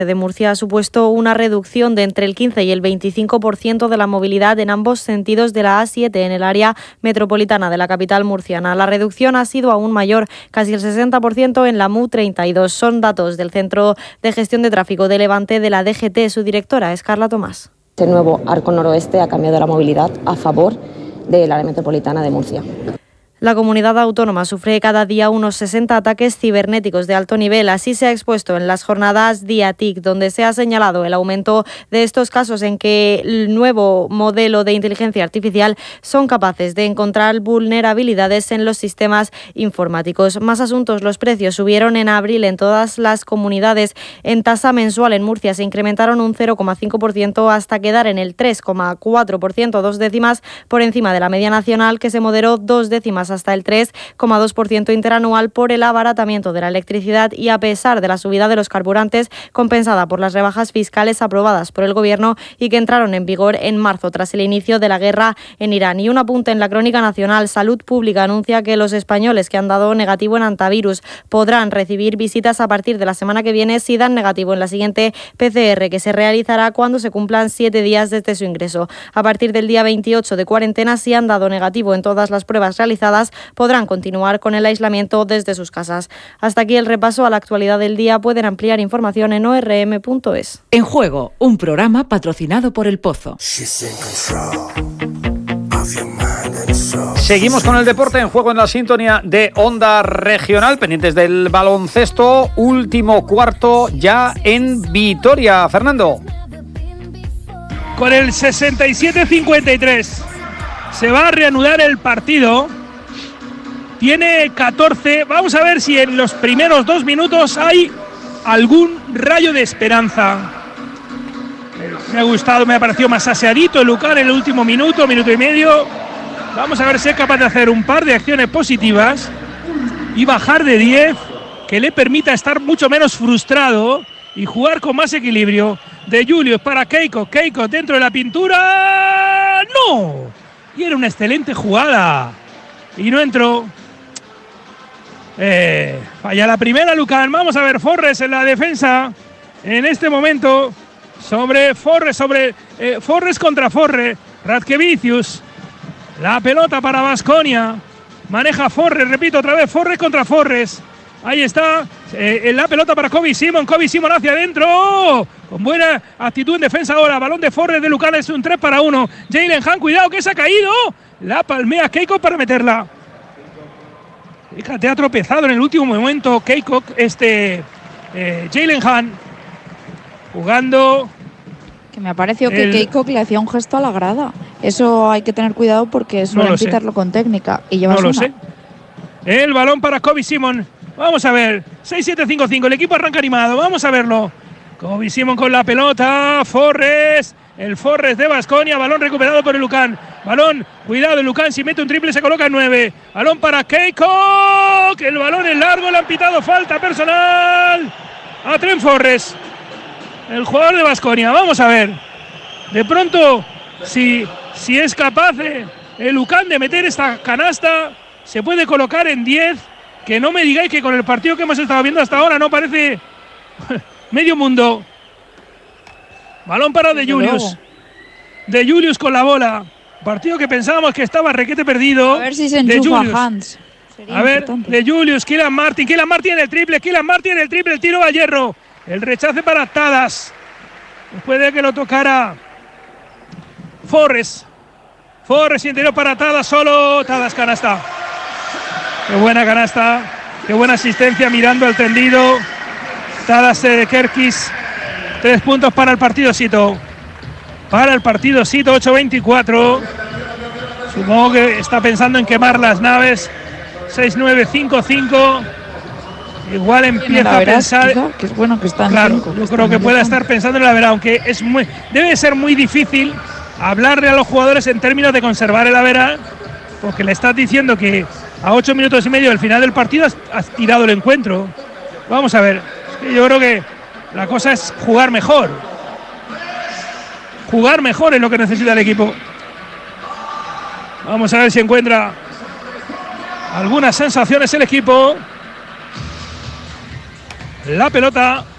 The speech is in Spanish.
de Murcia ha supuesto una reducción de entre el 15 y el 25% de la movilidad en ambos sentidos de la A7 en el área metropolitana de la capital murciana. La reducción ha sido aún mayor, casi el 60% en la MU32. Son datos del Centro de Gestión de Tráfico de Levante de la DGT. Su directora es Carla Tomás. Este nuevo arco noroeste ha cambiado la movilidad a favor del área metropolitana de Murcia. La comunidad autónoma sufre cada día unos 60 ataques cibernéticos de alto nivel. Así se ha expuesto en las jornadas DIATIC, donde se ha señalado el aumento de estos casos en que el nuevo modelo de inteligencia artificial son capaces de encontrar vulnerabilidades en los sistemas informáticos. Más asuntos. Los precios subieron en abril en todas las comunidades. En tasa mensual en Murcia se incrementaron un 0,5% hasta quedar en el 3,4%, 2 décimas por encima de la media nacional, que se moderó 2 décimas hasta el 3,2% interanual por el abaratamiento de la electricidad y a pesar de la subida de los carburantes compensada por las rebajas fiscales aprobadas por el Gobierno y que entraron en vigor en marzo tras el inicio de la guerra en Irán. Y un apunte en la crónica nacional. Salud Pública anuncia que los españoles que han dado negativo en antivirus podrán recibir visitas a partir de la semana que viene si dan negativo en la siguiente PCR, que se realizará cuando se cumplan 7 días desde su ingreso. A partir del día 28 de cuarentena, si han dado negativo en todas las pruebas realizadas, podrán continuar con el aislamiento desde sus casas. Hasta aquí el repaso a la actualidad del día. Pueden ampliar información en orm.es. En Juego, un programa patrocinado por El Pozo. Seguimos con el deporte en Juego en la sintonía de Onda Regional, pendientes del baloncesto, último cuarto ya en Vitoria. Fernando. Con el 67-53 se va a reanudar el partido. Tiene 14. Vamos a ver si en los primeros 2 minutos hay algún rayo de esperanza. Me ha gustado, me ha parecido más aseadito el Lucan en el último minuto y medio. Vamos a ver si es capaz de hacer un par de acciones positivas y bajar de 10, que le permita estar mucho menos frustrado y jugar con más equilibrio. De Julius para Keiko. Keiko dentro de la pintura. ¡No! Y era una excelente jugada. Y no entró. Falla la primera, Lucan. Vamos a ver Forres en la defensa. En este momento. Sobre Forres. Forres contra Forres. Radkevicius. La pelota para Baskonia. Maneja Forres. Repito otra vez. Forres contra Forres. Ahí está. La pelota para Kobe Simon. Kobe Simon hacia adentro. Con buena actitud en defensa ahora. Balón de Forres de Lucan. Es un 3-1. Jalen Hunt. Cuidado que se ha caído. La palmea Keiko para meterla. Fíjate, ha tropezado en el último momento Keiko, Jalen Hunt, jugando. Que me ha parecido que Keiko le hacía un gesto a la grada. Eso hay que tener cuidado porque suelen pitarlo con técnica. Y llevas no lo sé. El balón para Kobe Simon. Vamos a ver. 6-7-5-5. El equipo arranca animado. Vamos a verlo. Kobe Simon con la pelota. Forres. El Forres de Baskonia. Balón recuperado por el Lucan. Balón. Cuidado el Lucan. Si mete un triple se coloca en 9. Balón para Keiko. Que el balón es largo. Le han pitado falta personal a Trent Forres, el jugador de Baskonia. Vamos a ver. De pronto, si es capaz el Lucan de meter esta canasta, se puede colocar en 10. Que no me digáis que con el partido que hemos estado viendo hasta ahora no parece medio mundo. Balón para De Julius. De Julius con la bola. Partido que pensábamos que estaba requete perdido. A ver si se enchufa Hans. A ver, De Julius, Kylian Martin en el triple, el tiro a hierro. El rechace para Tadas. Después de que lo tocara Forres. Forres interior para Tadas solo. Tadas canasta. Qué buena canasta. Qué buena asistencia mirando al tendido. Tadas de Kerkis. 3 puntos para el partidocito. 8-24. Supongo que está pensando en quemar las naves. 6-9-5-5. Igual empieza a pensar. Que es bueno que están. Claro, yo creo que pueda estar pensando en la verdad, aunque debe ser muy difícil hablarle a los jugadores en términos de conservar el Avera, porque le estás diciendo que a 8 minutos y medio del final del partido has tirado el encuentro. Vamos a ver. Yo creo que la cosa es jugar mejor. Jugar mejor es lo que necesita el equipo. Vamos a ver si encuentra algunas sensaciones el equipo. La pelota